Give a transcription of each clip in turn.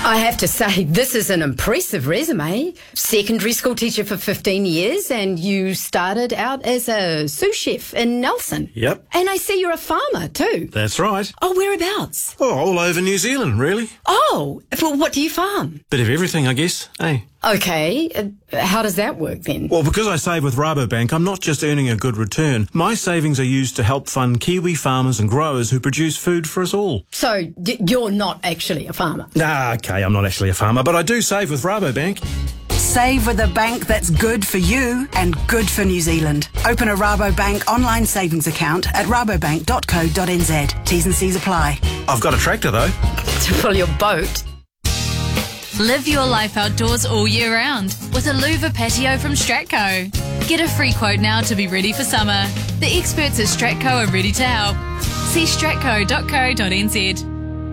I have to say, this is an impressive resume. Secondary school teacher for 15 years, and you started out as a sous chef in Nelson. Yep. And I see you're a farmer too. That's right. Oh, whereabouts? Oh, all over New Zealand, really. Oh, well, what do you farm? Bit of everything, I guess, eh? Okay, how does that work then? Well, because I save with Rabobank, I'm not just earning a good return. My savings are used to help fund Kiwi farmers and growers who produce food for us all. So, you're not actually a farmer? Okay, I'm not actually a farmer, but I do save with Rabobank. Save with a bank that's good for you and good for New Zealand. Open a Rabobank online savings account at rabobank.co.nz. T's and C's apply. I've got a tractor, though. To fill your boat? Live your life outdoors all year round with a louver patio from Stratco. Get a free quote now to be ready for summer. The experts at Stratco are ready to help. See stratco.co.nz.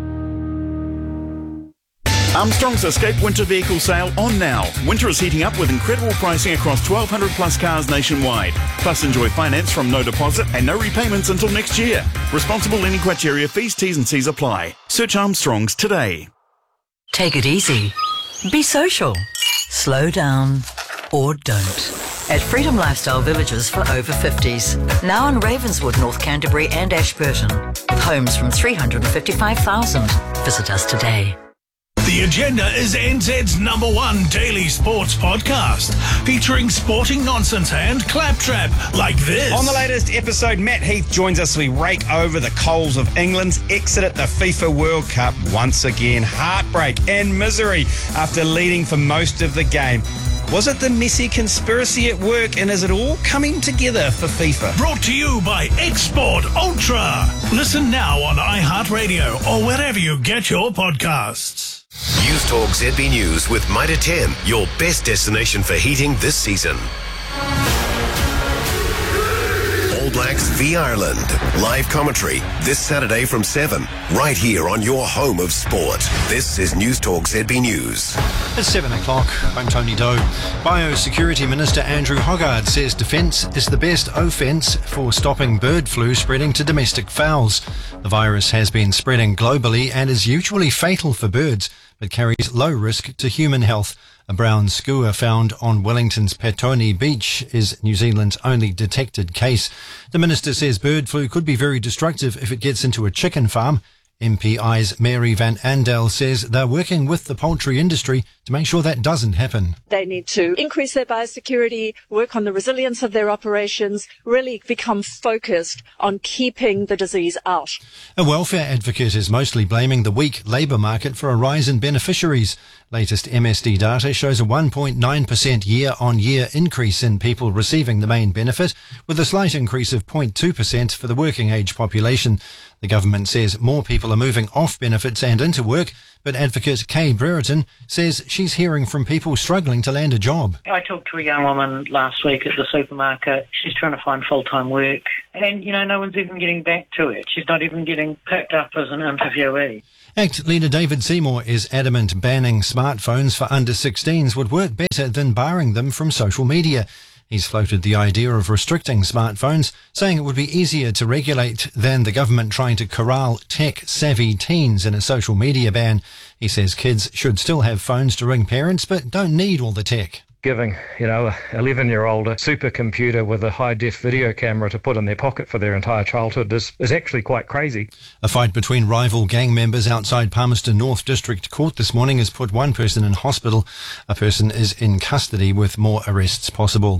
Armstrong's Escape Winter Vehicle Sale on now. Winter is heating up with incredible pricing across 1,200 plus cars nationwide. Plus enjoy finance from no deposit and no repayments until next year. Responsible lending criteria, fees, T's and C's apply. Search Armstrong's today. Take it easy. Be social. Slow down or don't. At Freedom Lifestyle Villages for over 50s. Now in Ravenswood, North Canterbury and Ashburton. With homes from $355,000. Visit us today. The Agenda is NZ's #1 daily sports podcast, featuring sporting nonsense and claptrap like this. On the latest episode, Matt Heath joins us. We rake over the coals of England's exit at the FIFA World Cup. Once again, heartbreak and misery after leading for most of the game. Was it the Messi conspiracy at work, and is it all coming together for FIFA? Brought to you by Export Ultra. Listen now on iHeartRadio or wherever you get your podcasts. News Talk ZB News with Mitre 10, your best destination for heating this season. All Blacks v Ireland. Live commentary this Saturday from 7, right here on your home of sport. This is News Talk ZB News. It's 7 o'clock. I'm Tony Doe. Biosecurity Minister Andrew Hoggard says defence is the best offence for stopping bird flu spreading to domestic fowls. The virus has been spreading globally and is usually fatal for birds, but carries low risk to human health. A brown skua found on Wellington's Petone Beach is New Zealand's only detected case. The minister says bird flu could be very destructive if it gets into a chicken farm. MPI's Mary Van Andel says they're working with the poultry industry to make sure that doesn't happen. They need to increase their biosecurity, work on the resilience of their operations, really become focused on keeping the disease out. A welfare advocate is mostly blaming the weak labour market for a rise in beneficiaries. Latest MSD data shows a 1.9% year-on-year increase in people receiving the main benefit, with a slight increase of 0.2% for the working age population. The government says more people are moving off benefits and into work, but advocate Kay Brereton says she's hearing from people struggling to land a job. I talked to a young woman last week at the supermarket. She's trying to find full-time work, and, no one's even getting back to it. She's not even getting picked up as an interviewee. ACT leader David Seymour is adamant banning smartphones for under 16s would work better than barring them from social media. He's floated the idea of restricting smartphones, saying it would be easier to regulate than the government trying to corral tech-savvy teens in a social media ban. He says kids should still have phones to ring parents, but don't need all the tech. Giving, a 11-year-old a supercomputer with a high-def video camera to put in their pocket for their entire childhood is actually quite crazy. A fight between rival gang members outside Palmerston North District Court this morning has put one person in hospital. A person is in custody with more arrests possible.